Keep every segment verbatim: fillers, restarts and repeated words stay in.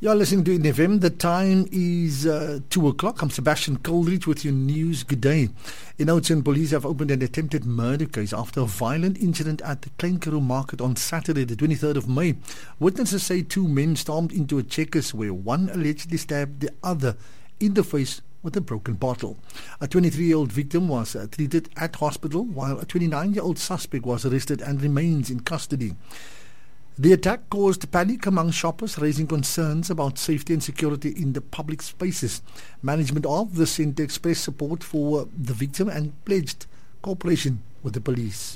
You're listening to N F M. The time is uh, two o'clock. I'm Sebastian Coldridge with your news. Good day. In Oudtshoorn, police have opened an attempted murder case after a violent incident at the Klein Market on Saturday, the twenty-third of May. Witnesses say two men stormed into a Checkers where one allegedly stabbed the other in the face with a broken bottle. A twenty-three-year-old victim was uh, treated at hospital, while a twenty-nine-year-old suspect was arrested and remains in custody. The attack caused panic among shoppers, raising concerns about safety and security in the public spaces. Management of the centre expressed support for the victim and pledged cooperation with the police.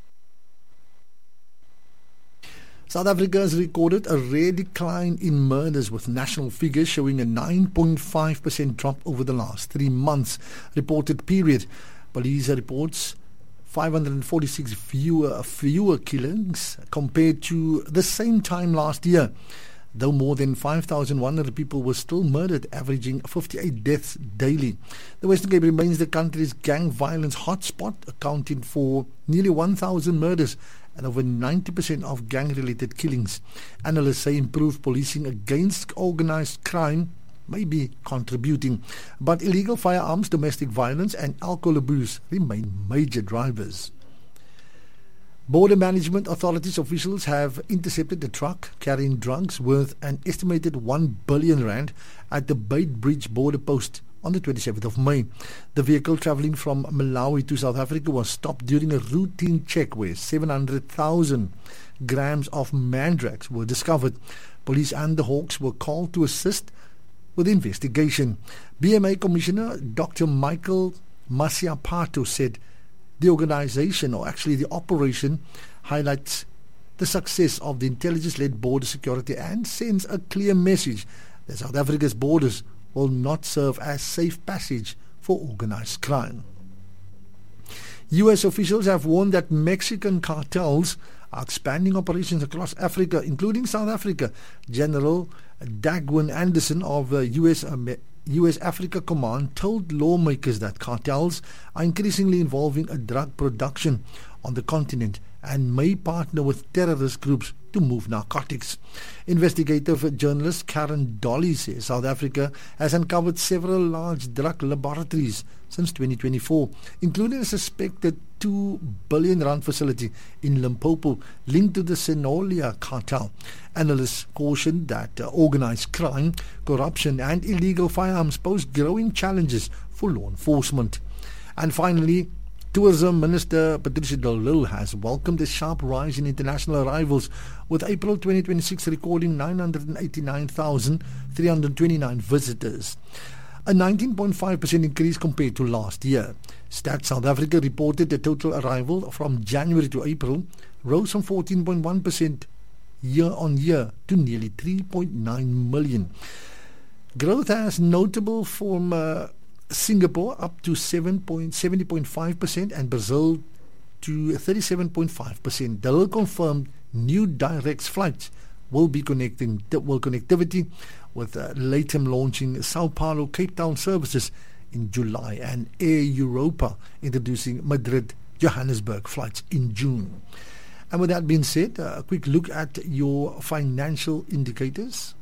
South Africa has recorded a rare decline in murders, with national figures showing a nine point five percent drop over the last three months reported period. Police reports five hundred forty-six fewer, fewer killings compared to the same time last year, though more than five thousand one hundred people were still murdered, averaging fifty-eight deaths daily. The Western Cape remains the country's gang violence hotspot, accounting for nearly one thousand murders and over ninety percent of gang-related killings. Analysts say improved policing against organised crime may be contributing, but illegal firearms, domestic violence and alcohol abuse remain major drivers. Border Management Authorities officials have intercepted a truck carrying drugs worth an estimated one billion rand at the Beitbridge border post on the twenty-seventh of May. The vehicle travelling from Malawi to South Africa was stopped during a routine check where seven hundred thousand grams of mandrax were discovered. Police and the Hawks were called to assist with the investigation. B M A Commissioner Doctor Michael Masiapato said the organisation, or actually the operation, highlights the success of the intelligence-led border security and sends a clear message that South Africa's borders will not serve as safe passage for organised crime. U S officials have warned that Mexican cartels are expanding operations across Africa, including South Africa. General Dagwin Anderson of the U S U S Africa Command told lawmakers that cartels are increasingly involving a drug production on the continent and may partner with terrorist groups to move narcotics. Investigative journalist Karen Dolly says South Africa has uncovered several large drug laboratories since twenty twenty-four, including a suspected two billion rand facility in Limpopo linked to the Senolia cartel. Analysts cautioned that uh, organised crime, corruption and illegal firearms pose growing challenges for law enforcement. And finally, Tourism Minister Patricia de Lille has welcomed a sharp rise in international arrivals, with April twenty twenty-six recording nine hundred eighty-nine thousand three hundred twenty-nine visitors, a nineteen point five percent increase compared to last year. Stats South Africa reported the total arrival from January to April rose from fourteen point one percent year on year to nearly three point nine million. Growth has notable from uh, Singapore up to seventy point five percent and Brazil to thirty-seven point five percent. Dell confirmed new direct flights will be connecting will connectivity with uh, Latam launching Sao Paulo Cape Town services in July and Air Europa introducing Madrid Johannesburg flights in June. And with that being said, uh, a quick look at your financial indicators.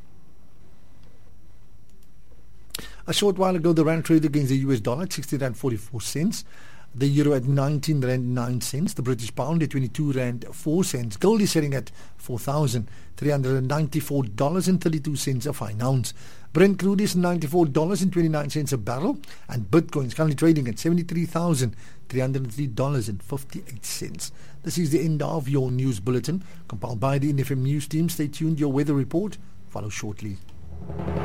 A short while ago, the rand traded against the U S dollar at sixteen rand forty-four cents, the euro at nineteen rand nine cents, the British pound at twenty-two rand four cents. Gold is selling at four thousand three hundred ninety-four dollars and thirty-two cents a fine ounce. Brent crude is ninety-four dollars and twenty-nine cents a barrel, and Bitcoin is currently trading at seventy-three thousand three hundred three dollars and fifty-eight cents. This is the end of your news bulletin, compiled by the N F M News team. Stay tuned, your weather report follows shortly.